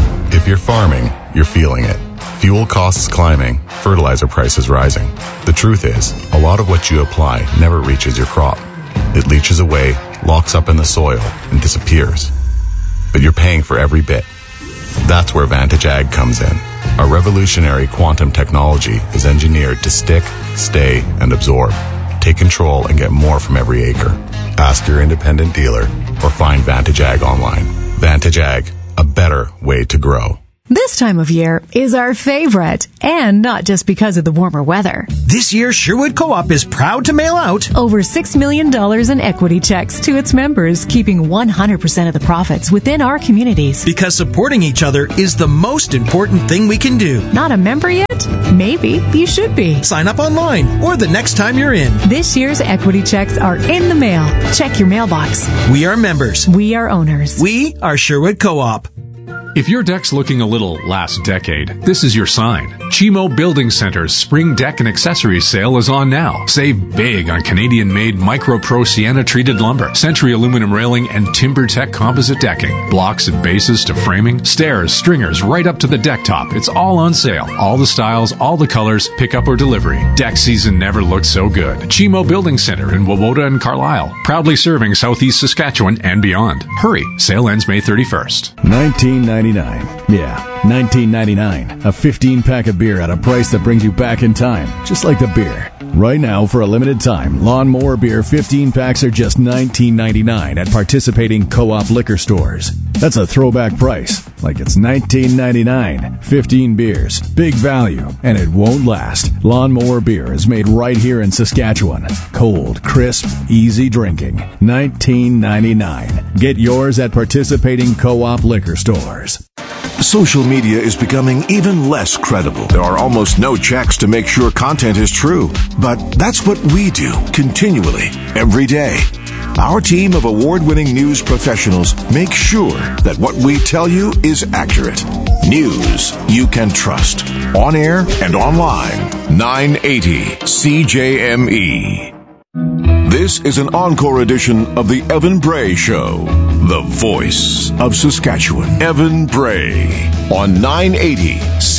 Speaker 2: you're farming, you're feeling it. Fuel costs climbing, fertilizer prices rising. The truth is, a lot of what you apply never reaches your crop. It leaches away, locks up in the soil, and disappears. But you're paying for every bit. That's where Vantage Ag comes in. Our revolutionary quantum technology is engineered to stick, stay, and absorb. Take control and get more from every acre. Ask your independent dealer or find Vantage Ag online. Vantage Ag, a better way to grow.
Speaker 7: This time of year is our favorite, and not just because of the warmer weather.
Speaker 13: This year, Sherwood Co-op is proud to mail out
Speaker 7: over $6 million in equity checks to its members, keeping 100% of the profits within our communities.
Speaker 13: Because supporting each other is the most important thing we can do.
Speaker 7: Not a member yet? Maybe you should be.
Speaker 13: Sign up online or the next time you're in.
Speaker 7: This year's equity checks are in the mail. Check your mailbox.
Speaker 13: We are members.
Speaker 7: We are owners.
Speaker 13: We are Sherwood Co-op.
Speaker 22: If your deck's looking a little last decade, this is your sign. Chimo Building Center's Spring Deck and Accessories sale is on now. Save big on Canadian-made MicroPro Sienna-treated lumber, Century aluminum railing, and TimberTech composite decking. Blocks and bases to framing, stairs, stringers, right up to the deck top. It's all on sale. All the styles, all the colors, pickup or delivery. Deck season never looked so good. Chimo Building Center in Wawota and Carlisle. Proudly serving Southeast Saskatchewan and beyond. Hurry, sale ends May 31st.
Speaker 20: $19.99. Yeah, $19.99. A 15-pack of beer at a price that brings you back in time, just like the beer. Right now, for a limited time, Lawnmower Beer 15 packs are just $19.99 at participating Co-op liquor stores. That's a throwback price, like it's $19.99. 15 beers, big value, and it won't last. Lawnmower Beer is made right here in Saskatchewan. Cold, crisp, easy drinking. $19.99. Get yours at participating Co-op liquor stores.
Speaker 3: Social media is becoming even less credible. There are almost no checks to make sure content is true. But that's what we do continually, every day. Our team of award-winning news professionals make sure that what we tell you is accurate. News you can trust. On air and online. 980 CJME. This is an encore edition of the Evan Bray Show, the voice of Saskatchewan. Evan Bray on 980